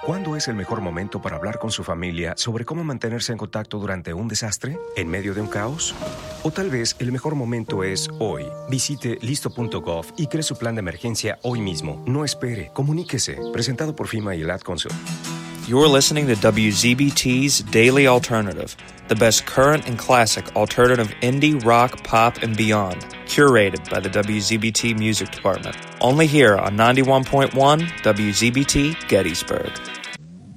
¿Cuándo es el mejor momento para hablar con su familia sobre cómo mantenerse en contacto durante un desastre? ¿En medio de un caos? O tal vez el mejor momento es hoy. Visite listo.gov y cree su plan de emergencia hoy mismo. No espere, comuníquese. Presentado por FEMA y el Ad Council. You're listening to WZBT's Daily Alternative, the best current and classic alternative indie, rock, pop, and beyond, curated by the WZBT Music Department. Only here on 91.1 WZBT Gettysburg.